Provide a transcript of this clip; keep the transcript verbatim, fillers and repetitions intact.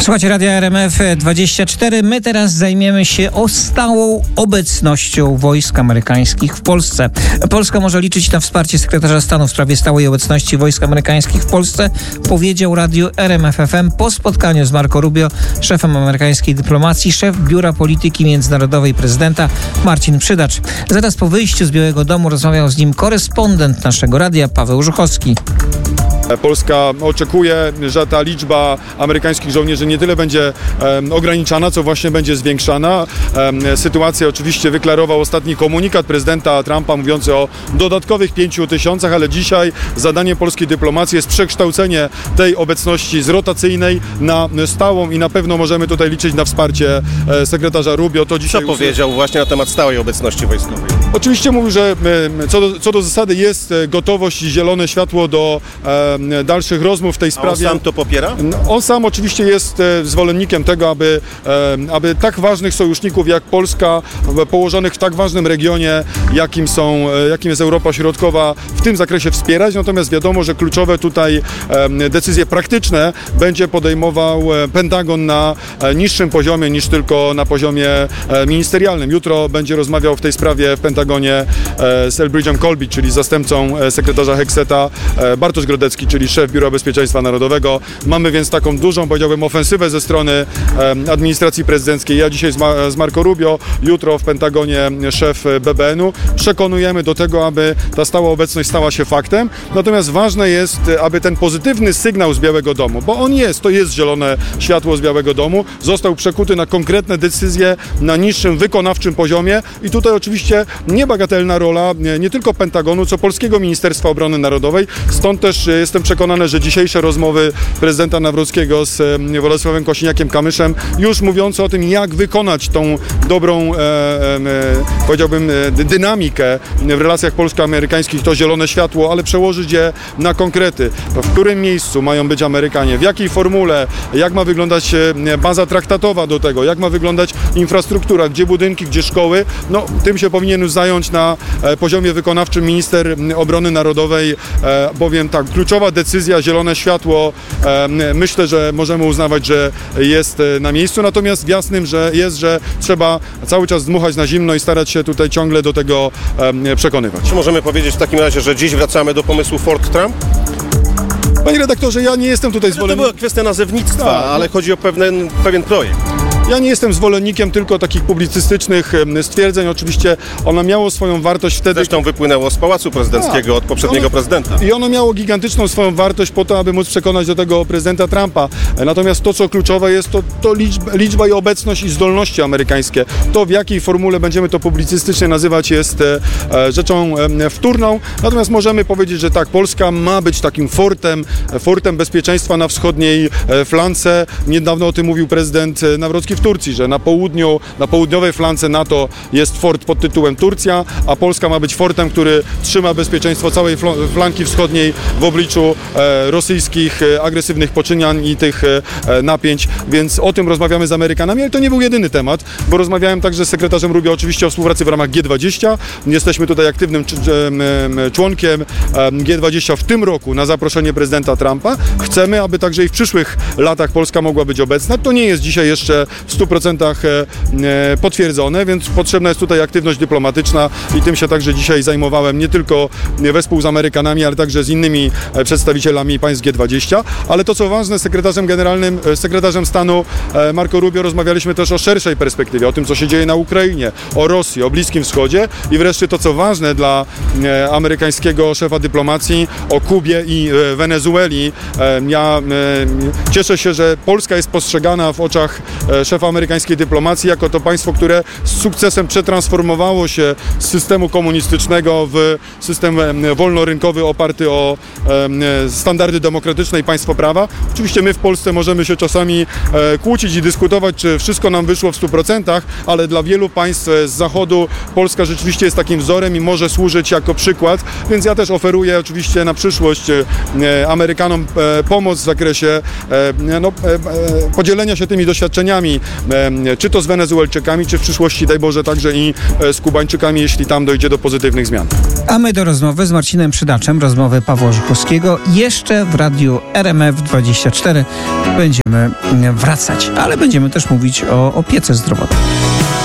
Słuchajcie Radia R M F dwadzieścia cztery. My teraz zajmiemy się o stałą obecnością wojsk amerykańskich w Polsce. Polska może liczyć na wsparcie sekretarza stanu w sprawie stałej obecności wojsk amerykańskich w Polsce, powiedział radiu R M F F M po spotkaniu z Marco Rubio, szefem amerykańskiej dyplomacji, szef Biura Polityki Międzynarodowej prezydenta Marcin Przydacz. Zaraz po wyjściu z Białego Domu rozmawiał z nim korespondent naszego radia Paweł Żuchowski. Polska oczekuje, że ta liczba amerykańskich żołnierzy nie tyle będzie um, ograniczana, co właśnie będzie zwiększana. Um, sytuację oczywiście wyklarował ostatni komunikat prezydenta Trumpa mówiący o dodatkowych pięciu tysiącach, ale dzisiaj zadaniem polskiej dyplomacji jest przekształcenie tej obecności z rotacyjnej na stałą i na pewno możemy tutaj liczyć na wsparcie e, sekretarza Rubio. To dzisiaj Co powiedział właśnie na temat stałej obecności wojskowej? Oczywiście mówił, że e, co, do, co do zasady jest gotowość i zielone światło do e, dalszych rozmów w tej sprawie. A on sam to popiera? On sam oczywiście jest zwolennikiem tego, aby, aby tak ważnych sojuszników jak Polska, położonych w tak ważnym regionie, jakim są, jakim jest Europa Środkowa, w tym zakresie wspierać. Natomiast wiadomo, że kluczowe tutaj decyzje praktyczne będzie podejmował Pentagon na niższym poziomie niż tylko na poziomie ministerialnym. Jutro będzie rozmawiał w tej sprawie w Pentagonie z Elbridge'em Colby, czyli zastępcą sekretarza Hegseta, Bartosz Grodecki, czyli szef Biura Bezpieczeństwa Narodowego. Mamy więc taką dużą, powiedziałbym, ofensywę ze strony e, administracji prezydenckiej. Ja dzisiaj z, Ma- z Marco Rubio, jutro w Pentagonie szef B B N u. Przekonujemy do tego, aby ta stała obecność stała się faktem. Natomiast ważne jest, aby ten pozytywny sygnał z Białego Domu, bo on jest, to jest zielone światło z Białego Domu, został przekuty na konkretne decyzje na niższym wykonawczym poziomie i tutaj oczywiście niebagatelna rola nie, nie tylko Pentagonu, co Polskiego Ministerstwa Obrony Narodowej. Stąd też jestem przekonany, że dzisiejsze rozmowy prezydenta Nawrockiego z Władysławem Kosiniakiem-Kamyszem już mówiące o tym, jak wykonać tą dobrą, e, e, powiedziałbym, dynamikę w relacjach polsko-amerykańskich, to zielone światło, ale przełożyć je na konkrety. W którym miejscu mają być Amerykanie, w jakiej formule, jak ma wyglądać baza traktatowa do tego, jak ma wyglądać infrastruktura, gdzie budynki, gdzie szkoły. No, tym się powinien już zająć na poziomie wykonawczym minister obrony narodowej, e, bowiem tak, kluczowa decyzja, zielone światło, e, myślę, że możemy uznawać, że jest na miejscu, natomiast jasnym, że jest, że trzeba cały czas dmuchać na zimno i starać się tutaj ciągle do tego e, przekonywać. Czy możemy powiedzieć w takim razie, że dziś wracamy do pomysłu Fort Trump? Panie redaktorze, ja nie jestem tutaj zwolennikiem... To była kwestia nazewnictwa, tak, ale chodzi o pewien, pewien projekt. Ja nie jestem zwolennikiem tylko takich publicystycznych stwierdzeń. Oczywiście ono miało swoją wartość wtedy... Zresztą wypłynęło z Pałacu Prezydenckiego od poprzedniego ono, prezydenta. I ono miało gigantyczną swoją wartość po to, aby móc przekonać do tego prezydenta Trumpa. Natomiast to, co kluczowe jest, to, to liczba, liczba i obecność i zdolności amerykańskie. To, w jakiej formule będziemy to publicystycznie nazywać, jest e, rzeczą e, wtórną. Natomiast możemy powiedzieć, że tak, Polska ma być takim fortem, fortem bezpieczeństwa na wschodniej e, flance. Niedawno o tym mówił prezydent Nawrocki w Turcji, że na południu, na południowej flance NATO jest fort pod tytułem Turcja, a Polska ma być fortem, który trzyma bezpieczeństwo całej flanki wschodniej w obliczu e, rosyjskich e, agresywnych poczynań i tych e, napięć, więc o tym rozmawiamy z Amerykanami, ale to nie był jedyny temat, bo rozmawiałem także z sekretarzem Rubio oczywiście o współpracy w ramach G dwadzieścia. Jesteśmy tutaj aktywnym członkiem G dwadzieścia w tym roku na zaproszenie prezydenta Trumpa. Chcemy, aby także i w przyszłych latach Polska mogła być obecna. To nie jest dzisiaj jeszcze w stu procentach potwierdzone, więc potrzebna jest tutaj aktywność dyplomatyczna i tym się także dzisiaj zajmowałem, nie tylko wespół z Amerykanami, ale także z innymi przedstawicielami państw G dwadzieścia. Ale to, co ważne, z sekretarzem generalnym, sekretarzem stanu Marco Rubio rozmawialiśmy też o szerszej perspektywie, o tym, co się dzieje na Ukrainie, o Rosji, o Bliskim Wschodzie i wreszcie to, co ważne dla amerykańskiego szefa dyplomacji, o Kubie i Wenezueli. Ja cieszę się, że Polska jest postrzegana w oczach szefa amerykańskiej dyplomacji jako to państwo, które z sukcesem przetransformowało się z systemu komunistycznego w system wolnorynkowy oparty o standardy demokratyczne i państwo prawa. Oczywiście my w Polsce możemy się czasami kłócić i dyskutować, czy wszystko nam wyszło w stu procentach, ale dla wielu państw z Zachodu Polska rzeczywiście jest takim wzorem i może służyć jako przykład, więc ja też oferuję oczywiście na przyszłość Amerykanom pomoc w zakresie no, podzielenia się tymi doświadczeniami e, czy to z Wenezuelczykami, czy w przyszłości, daj Boże, także i e, z Kubańczykami, jeśli tam dojdzie do pozytywnych zmian. A my do rozmowy z Marcinem Przydaczem, rozmowy Pawła Żuchowskiego, jeszcze w radiu R M F dwadzieścia cztery będziemy wracać, ale będziemy też mówić o opiece zdrowotnej.